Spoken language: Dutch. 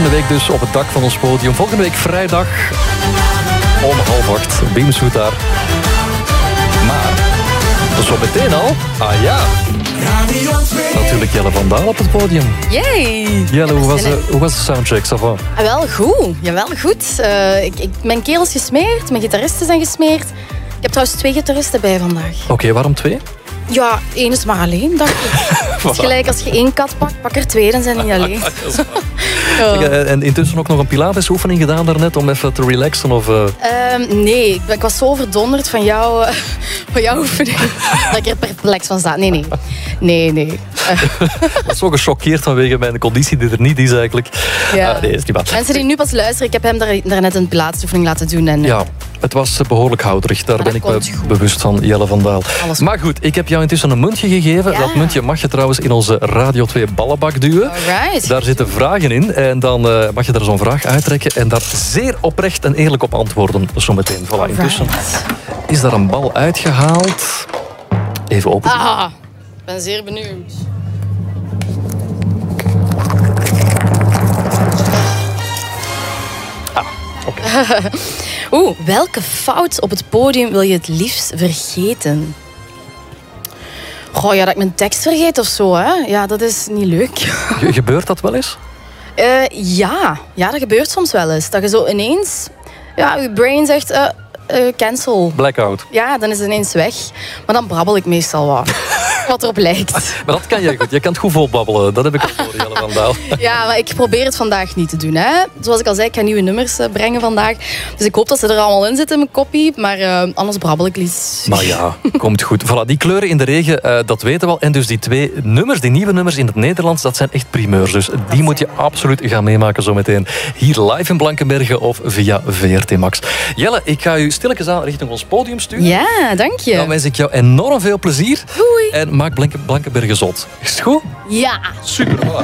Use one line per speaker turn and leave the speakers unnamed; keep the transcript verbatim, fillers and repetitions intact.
Volgende week dus op het dak van ons podium. Volgende week vrijdag om half acht. Beamshoot daar. Maar, zo meteen al. Ah ja. Natuurlijk Jelle van Daal op het podium.
Yay!
Jelle, hoe was, de, hoe was de soundcheck? Ça va?
Ah, wel goed. Ja, wel goed. Uh, ik, ik, mijn keel is gesmeerd, mijn gitaristen zijn gesmeerd. Ik heb trouwens twee gitaristen bij vandaag.
Oké, okay, waarom twee?
Ja, één is maar alleen, dacht ik. Het is gelijk als je één kat pakt, pak er twee, dan zijn die niet alleen.
Ja. En intussen ook nog een pilatesoefening gedaan daarnet om even te relaxen? Of, uh...
um, nee, ik, ik was zo verdonderd van, jou, uh, van jouw oefening dat ik er perplex van sta. Nee, nee. Nee, nee. Uh.
Ik was zo gechoqueerd vanwege mijn conditie die er niet is eigenlijk.
Ja.
Uh, nee, is niet waar.
Mensen die nu pas luisteren, ik heb hem daar, daarnet een pilatesoefening laten doen. En,
ja. Het was behoorlijk houderig. Daar ben ik me goed. bewust van, Jelle van Daal.
Alles
maar goed, ik heb jou intussen een muntje gegeven. Ja. Dat muntje mag je trouwens in onze Radio twee ballenbak duwen.
Alright.
Daar zitten vragen in. En dan uh, mag je daar zo'n vraag uittrekken. En daar zeer oprecht en eerlijk op antwoorden. Zo meteen. Voilà, intussen is daar een bal uitgehaald. Even open.
Ah, ik ben zeer benieuwd.
Ah, oké. Okay.
Oeh, welke fout op het podium wil je het liefst vergeten? Goh, ja, dat ik mijn tekst vergeet of zo, hè? Ja, dat is niet leuk.
Ge- gebeurt dat wel eens?
Uh, ja. ja, dat gebeurt soms wel eens. Dat je zo ineens... Ja, je brain zegt... Uh, uh, cancel.
Blackout.
Ja, dan is het ineens weg. Maar dan brabbel ik meestal wat. Wat erop lijkt.
Maar dat kan jij goed. Je kan het goed volbabbelen. Dat heb ik al voor Jelle van Daal.
Ja, maar ik probeer het vandaag niet te doen. Hè. Zoals ik al zei, ik ga nieuwe nummers brengen vandaag. Dus ik hoop dat ze er allemaal in zitten in mijn kopie. Maar uh, anders brabbel ik liefst.
Maar ja, komt goed. Voilà, die kleuren in de regen, uh, dat weten we al. En dus die twee nummers, die nieuwe nummers in het Nederlands, dat zijn echt primeurs. Dus die dat moet je absoluut gaan meemaken zometeen. Hier live in Blankenberge of via V R T Max. Jelle, ik ga u stilletjes aan richting ons podium sturen.
Ja, dank je.
Dan wens ik jou enorm veel plezier.
Doei.
En maak Blankenberge zot. Is het goed?
Ja.
Super.